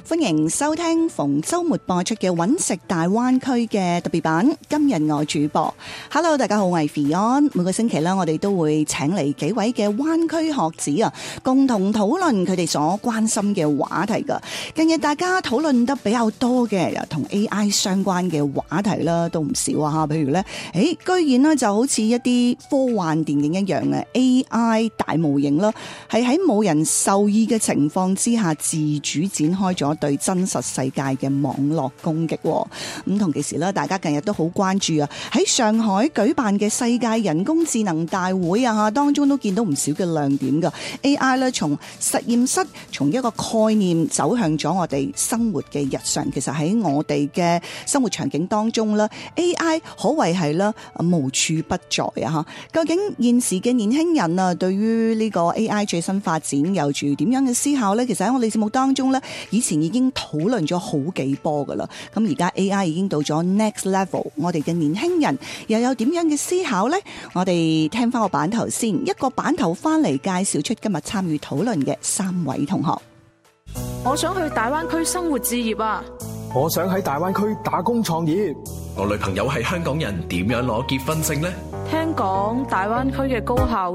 歡迎收聽逢週末播出嘅揾食大灣區嘅特別版。今日我主播 ，Hello， 大家好，我係 Fion。每個星期我哋都會請嚟幾位嘅灣區學子啊，共同討論佢哋所關心嘅話題噶。近日大家討論得比較多嘅，同 AI 相關嘅話題啦，都唔少啊。譬如呢，居然呢就好似一啲科幻電影一樣嘅 AI 大模型啦，係喺冇人授意嘅情況之下自主展開咗對真實世界嘅網絡攻擊。咁同其時咧，大家近日都好關注啊，喺上海舉辦嘅世界人工智能大會啊，當中都見到唔少嘅亮點噶。AI 咧從實驗室從一個概念走向咗我哋生活嘅日常。其實喺我哋嘅生活場景當中咧，AI 可謂係咧無處不在啊！究竟現時嘅年輕人啊，對於呢個 AI 最新發展有住點樣嘅思考呢？其實喺我哋節目當中咧，以前已經討論咗好幾波噶啦。咁而家 AI 已經到咗 next level， 我哋嘅年輕人又有點樣嘅思考呢？我哋聽翻個版頭先，一個版頭翻嚟介紹出今日參與討論嘅3位同學。 我想去大灣區生活置業啊！ 我想喺大灣區打工創業。 我女朋友係香港人，點樣攞結婚證呢？ 聽講大灣區嘅高校